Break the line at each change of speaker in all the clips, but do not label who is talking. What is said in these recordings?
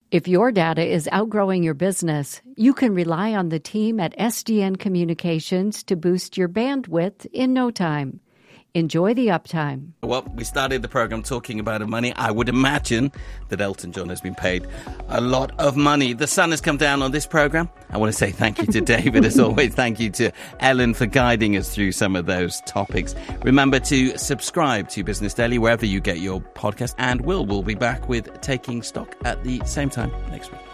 If your data is outgrowing your business, you can rely on the team at SDN Communications to boost your bandwidth in no time. Enjoy the uptime.
Well, we started the program talking about money. I would imagine that Elton John has been paid a lot of money. The sun has come down on this program. I want to say thank you to David, as always. Thank you to Ellen for guiding us through some of those topics. Remember to subscribe to Business Daily wherever you get your podcast, and we'll be back with Taking Stock at the same time next week.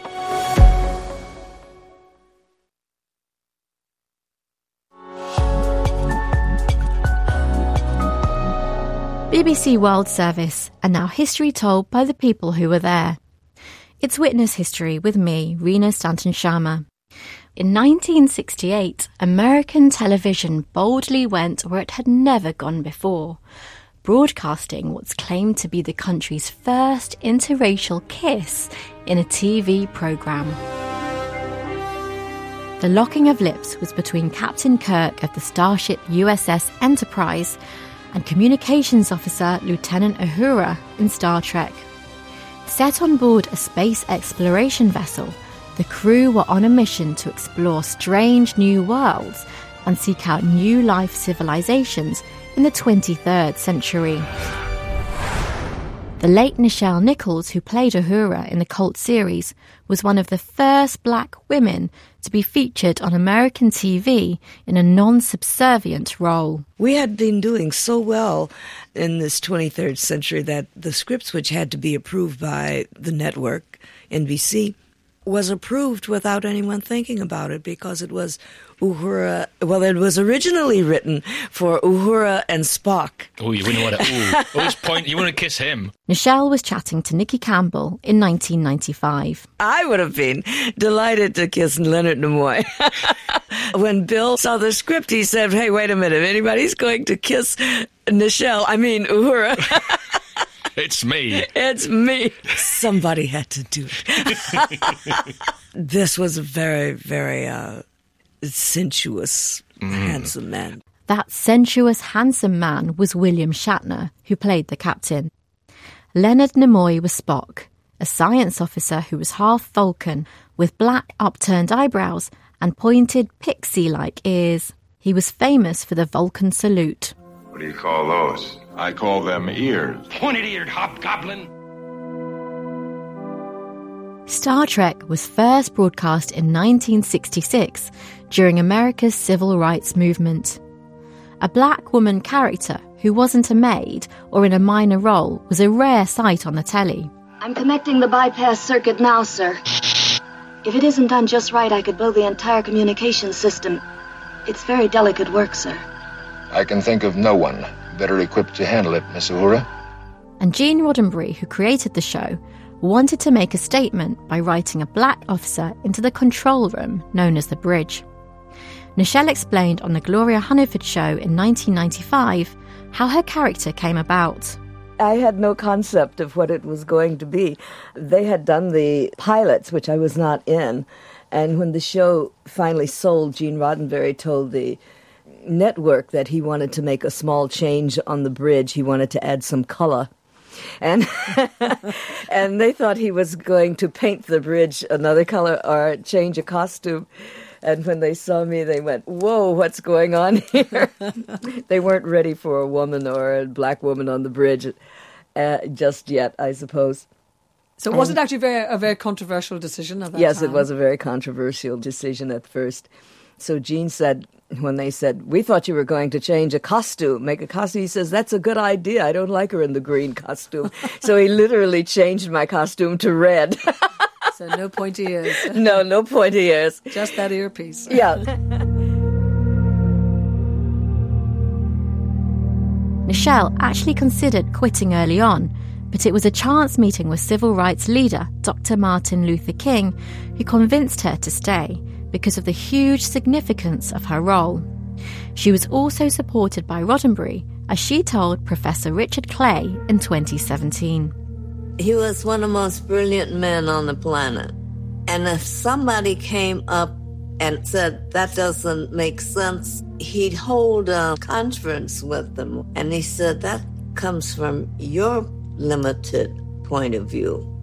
BBC World Service, and now history told by the people who were there. It's Witness History with me, Reena Stanton Sharma. In 1968, American television boldly went where it had never gone before, broadcasting what's claimed to be the country's first interracial kiss in a TV programme. The locking of lips was between Captain Kirk of the starship USS Enterprise and Communications Officer Lieutenant Uhura in Star Trek. Set on board a space exploration vessel, the crew were on a mission to explore strange new worlds and seek out new life civilizations in the 23rd century. The late Nichelle Nichols, who played Uhura in the cult series, was one of the first black women to be featured on American TV in a non-subservient role.
We had been doing so well in this 23rd century that the scripts, which had to be approved by the network, NBC, was approved without anyone thinking about it because it was Uhura. Well, it was originally written for Uhura and Spock.
Oh, you wouldn't want to. Which point you want to kiss him?
Nichelle was chatting to Nikki Campbell in 1995.
I would have been delighted to kiss Leonard Nimoy. When Bill saw the script, he said, "Hey, wait a minute! If anybody's going to kiss Uhura."
It's me.
It's me. Somebody had to do it. This was a very, very sensuous, handsome man.
That sensuous, handsome man was William Shatner, who played the captain. Leonard Nimoy was Spock, a science officer who was half Vulcan, with black upturned eyebrows and pointed pixie-like ears. He was famous for the Vulcan salute.
What do you call those? I call them ears.
Pointed-eared hobgoblin.
Star Trek was first broadcast in 1966 during America's civil rights movement. A black woman character who wasn't a maid or in a minor role was a rare sight on the telly.
I'm connecting the bypass circuit now, sir. If it isn't done just right, I could blow the entire communications system. It's very delicate work, sir.
I can think of no one better equipped to handle it, Miss Uhura.
And Gene Roddenberry, who created the show, wanted to make a statement by writing a black officer into the control room known as the bridge. Nichelle explained on the Gloria Hunniford show in 1995 how her character came about.
I had no concept of what it was going to be. They had done the pilots, which I was not in, and when the show finally sold, Gene Roddenberry told the network that he wanted to make a small change on the bridge. He wanted to add some color. And and they thought he was going to paint the bridge another color or change a costume. And when they saw me, they went, "Whoa, what's going on here?" They weren't ready for a woman or a black woman on the bridge just yet, I suppose.
So was it actually a very controversial decision at that
Yes,
time?
It was a very controversial decision at first. So Gene said, when they said, "We thought you were going to change a costume, make a costume," he says, "That's a good idea. I don't like her in the green costume." So he literally changed my costume to red.
So no pointy ears.
No pointy ears.
Just that earpiece.
Yeah.
Nichelle actually considered quitting early on, but it was a chance meeting with civil rights leader Dr. Martin Luther King who convinced her to stay because of the huge significance of her role. She was also supported by Roddenberry, as she told Professor Richard Clay in 2017.
He was one of the most brilliant men on the planet. And if somebody came up and said, that doesn't make sense, he'd hold a conference with them. And he said, that comes from your limited point of view.